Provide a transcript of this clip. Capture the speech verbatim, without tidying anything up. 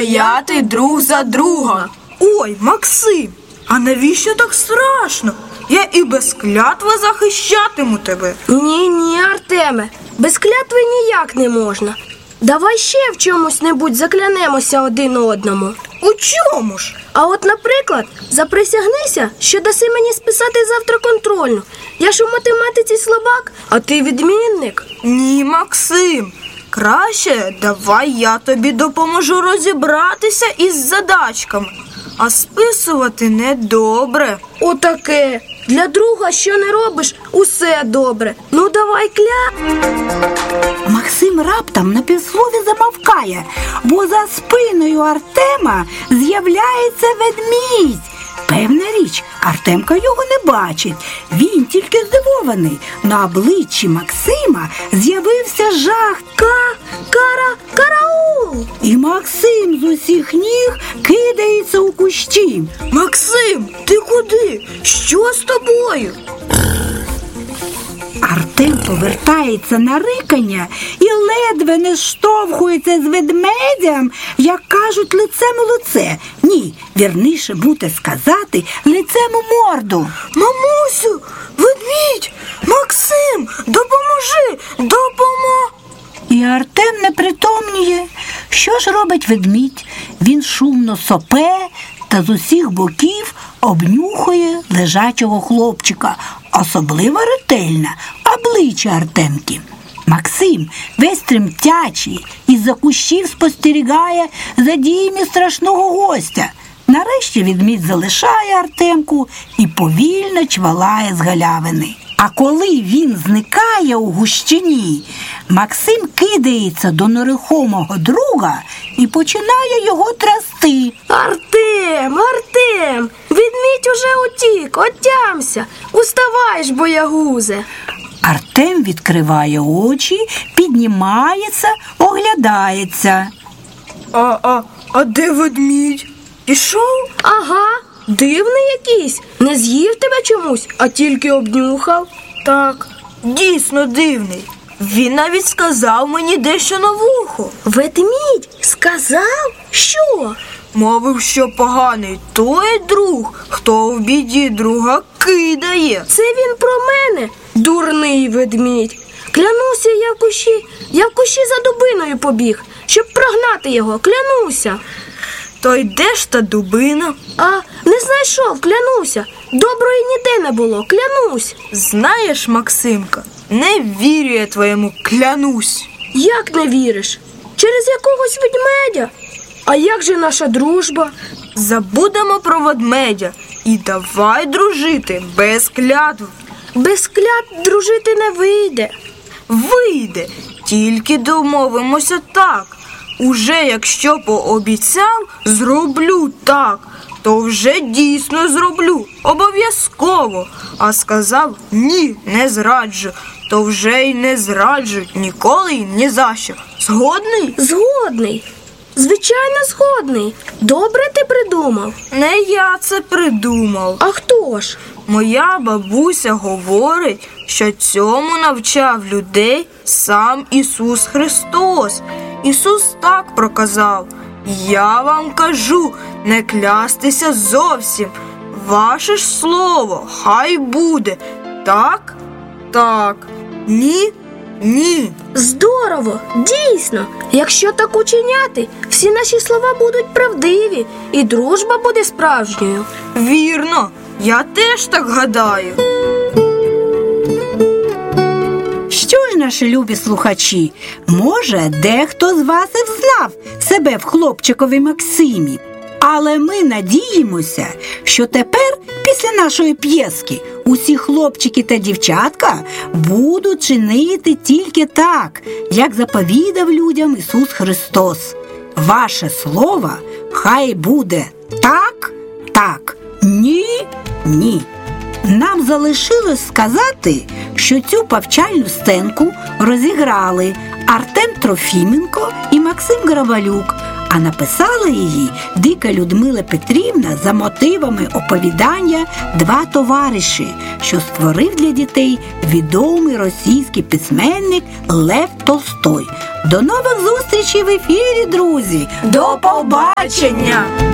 стояти друг за друга. Ой, Максим, а навіщо так страшно? Я і без клятви захищатиму тебе. Ні-ні, Артеме, без клятви ніяк не можна. Давай ще в чомусь-небудь заклянемося один одному. У чому ж? А от, наприклад, заприсягнися, що даси мені списати завтра контрольну. Я ж у математиці слабак, а ти відмінник. Ні, Максим, краще давай я тобі допоможу розібратися із задачками. А списувати недобре. Отаке. Для друга, що не робиш, усе добре. Ну, давай кля... Максим раптом на півслові замовкає, бо за спиною Артема з'являється ведмідь. Певна річ, Артемка його не бачить. Він тільки здивований. На обличчі Максима з'явився жах. Ка... Кара... Караул! І Максим з усіх ніг кидається у кущі. Максим, ти куди? Що з тобою? Артем повертається на рикання і ледве не штовхується з ведмедем, як кажуть, лицем у лице. Ні, вірніше буде сказати, лицем у морду. Мамусю, ведмідь, Максим, допоможи, допомо... І Артем не притомніє. Що ж робить ведмідь? Він шумно сопе та з усіх боків обнюхує лежачого хлопчика. Особливо ретельно обличчя Артемки. Максим, весь тремтячий, із-за кущів спостерігає за діями страшного гостя. Нарешті ведмідь залишає Артемку і повільно чвалає з галявини. А коли він зникає у гущині, Максим кидається до нерухомого друга і починає його трясти. Артем, Артем, ведмідь уже утік, отямся. Уставай ж, боягузе. Артем відкриває очі, піднімається, оглядається. А, а, а де ведмідь? Пішов? Ага, дивний якийсь. Не з'їв тебе чомусь, а тільки обнюхав. Так, дійсно дивний. Він навіть сказав мені дещо на вухо. Ведмідь сказав? Що? Мовив, що поганий той друг, хто в біді друга кидає. Це він про мене, дурний ведмідь. Клянуся, я в кущі, я в кущі за дубиною побіг, щоб прогнати його, клянуся. То й де ж та дубина? А, не знайшов, клянуся. Доброї ніде не було, клянусь. Знаєш, Максимка, не вірю я твоєму клянусь. Як не віриш? Через якогось ведмедя? А як же наша дружба? Забудемо про ведмедя і давай дружити без клятв. Без клятв дружити не вийде. Вийде, тільки домовимося так. Уже якщо пообіцяв, зроблю так, то вже дійсно зроблю, обов'язково. А сказав, ні, не зраджу, то вже й не зраджу, ніколи й ні за що. Згодний? Згодний. Звичайно, згодний. Добре ти придумав? Не я це придумав. А хто ж? Моя бабуся говорить, що цьому навчав людей сам Ісус Христос. Ісус так проказав: я вам кажу, не клястися зовсім. Ваше ж слово хай буде. Так? Так. Ні? Ні. Здорово, дійсно. Якщо так учиняти, всі наші слова будуть правдиві і дружба буде справжньою. Вірно, я теж так гадаю. Що ж, наші любі слухачі, може, дехто з вас і взнав себе в хлопчикові Максимі. Але ми надіємося, що тепер, після нашої п'єски, усі хлопчики та дівчатка будуть чинити тільки так, як заповідав людям Ісус Христос. Ваше слово хай буде так, так, ні, ні. Нам залишилось сказати, що цю повчальну сценку розіграли Артем Трофіменко і Максим Грабалюк, а написала її Дика Людмила Петрівна за мотивами оповідання «Два товариші», що створив для дітей відомий російський письменник Лев Толстой. До нових зустрічей в ефірі, друзі! До побачення!